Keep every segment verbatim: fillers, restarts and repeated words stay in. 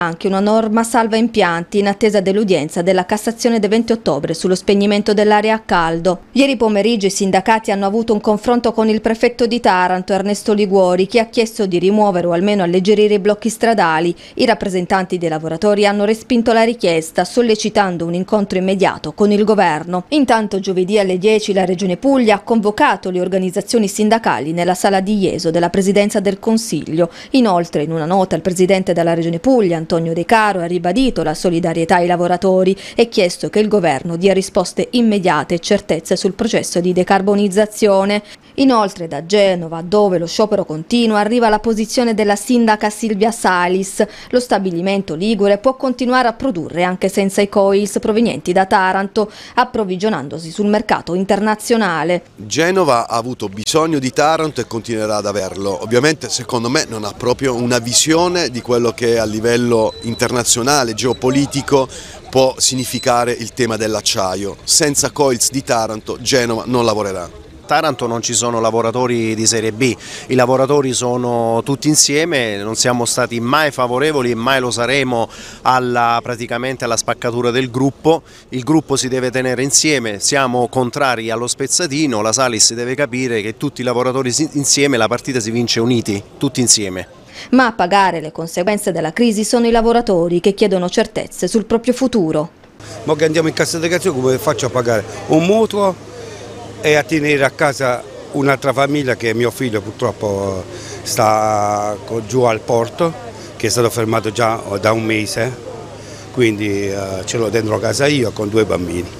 Anche una norma salva impianti in attesa dell'udienza della Cassazione del venti ottobre sullo spegnimento dell'area a caldo. Ieri pomeriggio i sindacati hanno avuto un confronto con il prefetto di Taranto, Ernesto Liguori, che ha chiesto di rimuovere o almeno alleggerire i blocchi stradali. I rappresentanti dei lavoratori hanno respinto la richiesta, sollecitando un incontro immediato con il governo. Intanto giovedì alle dieci la Regione Puglia ha convocato le organizzazioni sindacali nella sala di Ieso della Presidenza del Consiglio. Inoltre, in una nota, il presidente della Regione Puglia, Antonio De Caro, ha ribadito la solidarietà ai lavoratori e chiesto che il governo dia risposte immediate e certezze sul processo di decarbonizzazione. Inoltre da Genova, dove lo sciopero continua, arriva la posizione della sindaca Silvia Salis. Lo stabilimento ligure può continuare a produrre anche senza i coils provenienti da Taranto, approvvigionandosi sul mercato internazionale. Genova ha avuto bisogno di Taranto e continuerà ad averlo. Ovviamente secondo me non ha proprio una visione di quello che a livello internazionale, geopolitico, può significare il tema dell'acciaio. Senza coils di Taranto Genova non lavorerà. Taranto non ci sono lavoratori di serie B, i lavoratori sono tutti insieme, non siamo stati mai favorevoli e mai lo saremo alla, praticamente alla spaccatura del gruppo. Il gruppo si deve tenere insieme, siamo contrari allo spezzatino, la Salis deve capire che tutti i lavoratori insieme la partita si vince uniti, tutti insieme. Ma a pagare le conseguenze della crisi sono i lavoratori, che chiedono certezze sul proprio futuro. Ma che andiamo in cassa integrazione, come faccio a pagare un mutuo e a tenere a casa un'altra famiglia che mio figlio purtroppo sta giù al porto, che è stato fermato già da un mese, quindi uh, ce l'ho dentro casa io con due bambini.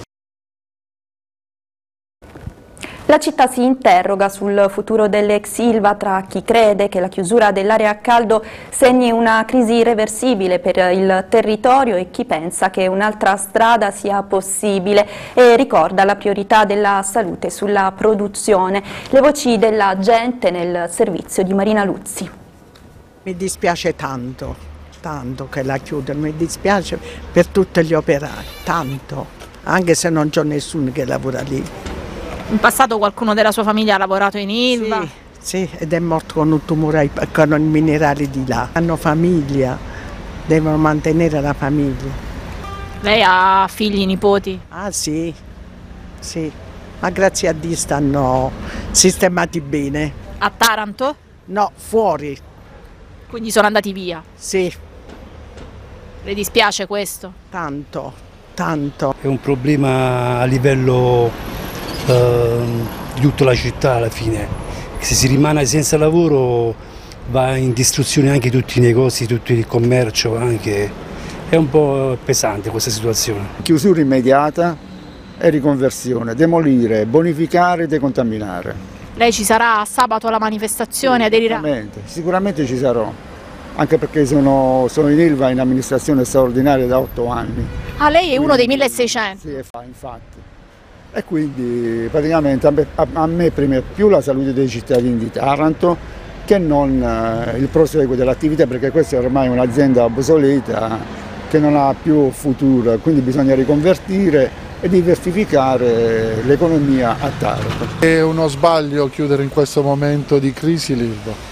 La città si interroga sul futuro dell'ex Ilva, tra chi crede che la chiusura dell'area a caldo segni una crisi irreversibile per il territorio e chi pensa che un'altra strada sia possibile e ricorda la priorità della salute sulla produzione. Le voci della gente nel servizio di Marina Luzzi. Mi dispiace tanto, tanto che la chiudono, mi dispiace per tutti gli operai, tanto, anche se non c'è nessuno che lavora lì. In passato qualcuno della sua famiglia ha lavorato in Ilva? Sì, sì, ed è morto con un tumore con i minerali di là. Hanno famiglia, devono mantenere la famiglia. Lei ha figli, nipoti? Ah sì, sì, ma grazie a Dio stanno sistemati bene. A Taranto? No, fuori. Quindi sono andati via? Sì. Le dispiace questo? Tanto, tanto. È un problema a livello di tutta la città alla fine. Se si rimane senza lavoro va in distruzione anche tutti i negozi, tutto il commercio, anche. È un po' pesante questa situazione. Chiusura immediata e riconversione, demolire, bonificare e decontaminare. Lei ci sarà sabato alla manifestazione, aderirà? Sicuramente, sicuramente ci sarò, anche perché sono, sono in Ilva in amministrazione straordinaria da otto anni. Ah, lei è uno dei milleseicento? Sì, infatti. E quindi praticamente a me, a, a me preme più la salute dei cittadini di Taranto che non eh, il proseguo dell'attività, perché questa è ormai un'azienda obsoleta che non ha più futuro, quindi bisogna riconvertire e diversificare l'economia a Taranto. È uno sbaglio chiudere in questo momento di crisi l'Ilva.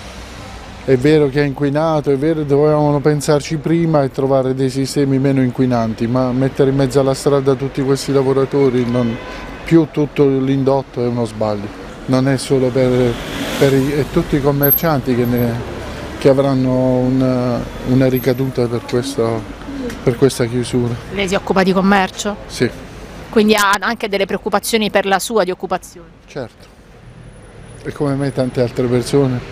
È vero che è inquinato, è vero che dovevamo pensarci prima e trovare dei sistemi meno inquinanti, ma mettere in mezzo alla strada tutti questi lavoratori, non, più tutto l'indotto è uno sbaglio. Non è solo per, per i, è tutti i commercianti che, ne, che avranno una, una ricaduta per, questo, per questa chiusura. Lei si occupa di commercio? Sì. Quindi ha anche delle preoccupazioni per la sua di occupazione? Certo. E come me tante altre persone.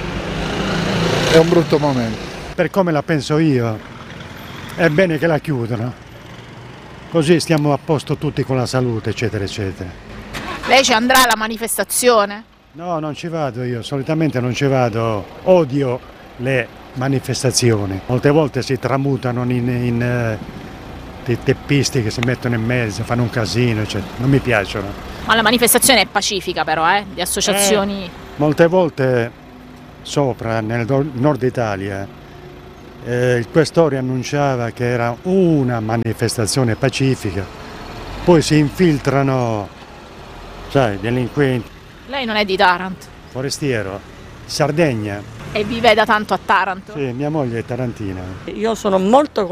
È un brutto momento. Per come la penso io, è bene che la chiudano, così stiamo a posto tutti con la salute, eccetera, eccetera. Lei ci andrà alla manifestazione? No, non ci vado io, solitamente non ci vado, odio le manifestazioni. Molte volte si tramutano in, in uh, dei teppisti che si mettono in mezzo, fanno un casino, eccetera. Non mi piacciono. Ma la manifestazione è pacifica però, eh? Di associazioni... Eh, molte volte... Sopra, nel nord Italia, eh, il questore annunciava che era una manifestazione pacifica, poi si infiltrano, sai, delinquenti. Lei non è di Taranto? Forestiero, Sardegna. E vive da tanto a Taranto? Sì, mia moglie è tarantina. Io sono molto